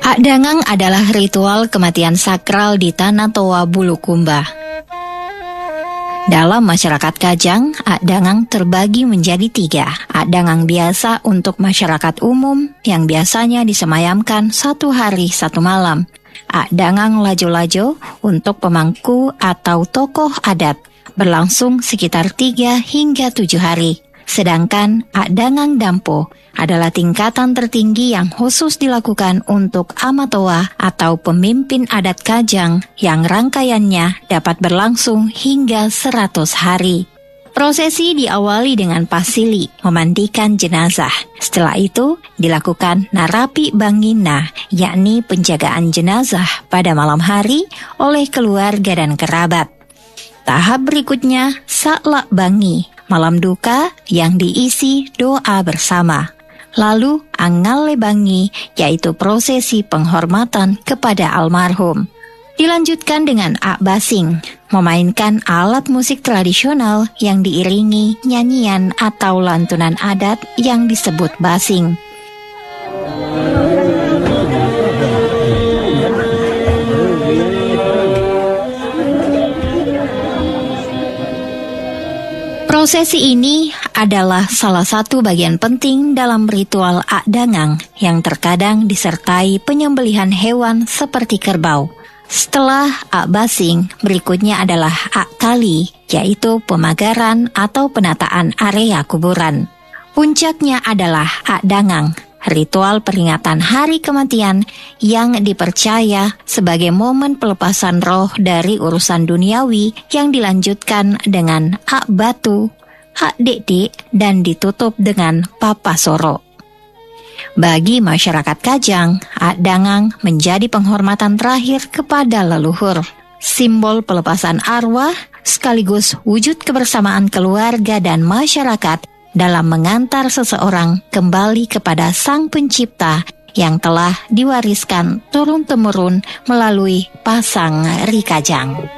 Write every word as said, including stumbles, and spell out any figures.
Akdangang adalah ritual kematian sakral di Tanah Toa Bulukumba. Dalam masyarakat Kajang, akdangang terbagi menjadi tiga. Akdangang biasa untuk masyarakat umum yang biasanya disemayamkan satu hari satu malam. Akdangang lajo-lajo untuk pemangku atau tokoh adat berlangsung sekitar tiga hingga tujuh hari. Sedangkan akdangang dampo adalah tingkatan tertinggi yang khusus dilakukan untuk amatoa atau pemimpin adat Kajang yang rangkaiannya dapat berlangsung hingga seratus hari. Prosesi diawali dengan pasili, memandikan jenazah. Setelah itu dilakukan narapi bangina, yakni penjagaan jenazah pada malam hari oleh keluarga dan kerabat. Tahap berikutnya saklak bangi, malam duka yang diisi doa bersama. Lalu angale bangi, yaitu prosesi penghormatan kepada almarhum. Dilanjutkan dengan ak basing, memainkan alat musik tradisional yang diiringi nyanyian atau lantunan adat yang disebut basing. Prosesi ini adalah salah satu bagian penting dalam ritual akdangang yang terkadang disertai penyembelihan hewan seperti kerbau. Setelah ak basing, berikutnya adalah ak kali, yaitu pemagaran atau penataan area kuburan. Puncaknya adalah akdangang, ritual peringatan hari kematian yang dipercaya sebagai momen pelepasan roh dari urusan duniawi yang dilanjutkan dengan ak batu, ak dek-dek, dan ditutup dengan papasoro. Bagi masyarakat Kajang, akdangang menjadi penghormatan terakhir kepada leluhur, simbol pelepasan arwah sekaligus wujud kebersamaan keluarga dan masyarakat dalam mengantar seseorang kembali kepada Sang Pencipta yang telah diwariskan turun-temurun melalui pasang Ri Kajang.